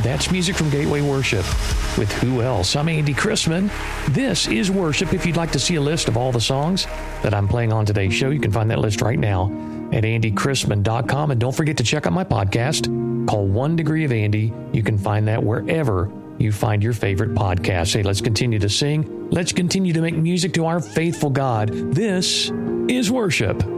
That's music from Gateway Worship. With who else? I'm Andy Chrisman. This is Worship. If you'd like to see a list of all the songs that I'm playing on today's show, you can find that list right now at andychrisman.com. And don't forget to check out my podcast called One Degree of Andy. You can find that wherever you find your favorite podcast. Hey, let's continue to sing. Let's continue to make music to our faithful God. This is Worship.